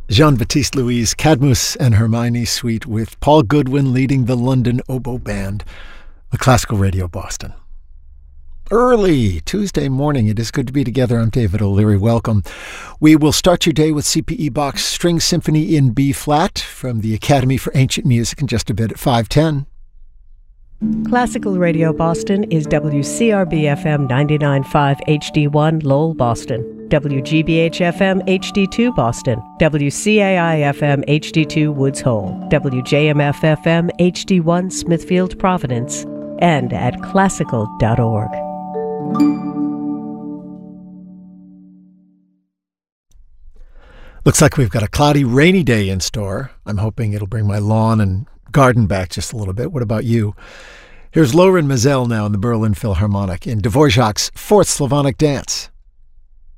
Jean-Baptiste Louise, Cadmus and Hermione Suite with Paul Goodwin leading the London Oboe Band, the Classical Radio Boston. Early Tuesday morning, it is good to be together. I'm David O'Leary. Welcome. We will start your day with CPE Bach's String Symphony in B-flat from the Academy for Ancient Music in just a bit at 5:10. Classical Radio Boston is WCRB-FM 99.5 HD1 Lowell, Boston, WGBH-FM HD2 Boston, WCAI-FM HD2 Woods Hole, WJMF-FM HD1 Smithfield, Providence, and at classical.org. Looks like we've got a cloudy, rainy day in store. I'm hoping it'll bring my lawn and garden back just a little bit. What about you? Here's Lauren Mazel now in the Berlin Philharmonic in Dvorak's Fourth Slavonic Dance.